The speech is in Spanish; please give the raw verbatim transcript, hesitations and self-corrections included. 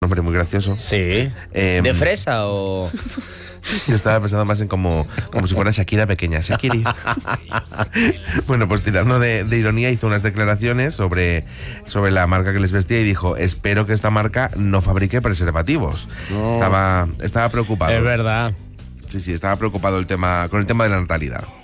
nombre muy gracioso. Sí. Eh, ¿De fresa o...? Yo estaba pensando más en como, como si fuera Shakira pequeña, Shakiri. Bueno, pues tirando de, de ironía, hizo unas declaraciones sobre, sobre la marca que les vestía y dijo: espero que esta marca no fabrique preservativos. No. Estaba, estaba preocupado. Es verdad. Sí, sí, estaba preocupado el tema, con el tema de la natalidad.